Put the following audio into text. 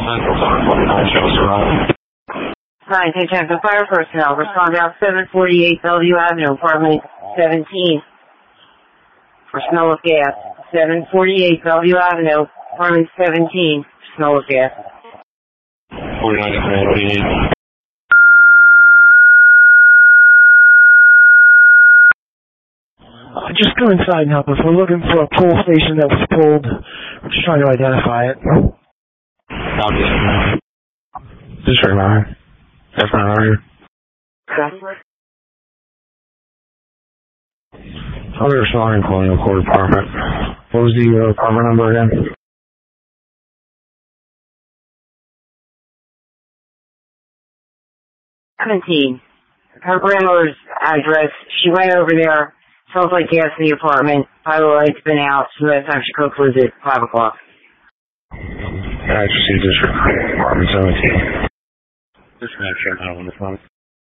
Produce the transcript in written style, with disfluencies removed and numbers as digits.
Hi, Detective Fire Personnel. Respond out 748 Bellevue Avenue, apartment 17. For smell of gas. 748 Bellevue Avenue, apartment 17. Smell of gas. 49. Just go inside now, because we're looking for a pull station that was pulled. We're just trying to identify it. Just for now. That's not right. Other responding Colonial Court Department. What was the apartment number again? 17. Her grandmother's address. She went over there. Smells like gas in the apartment. By the light's been out, so last time she cooked was at 5 o'clock. I just see District Apartment 17. Just make sure I'm on the phone.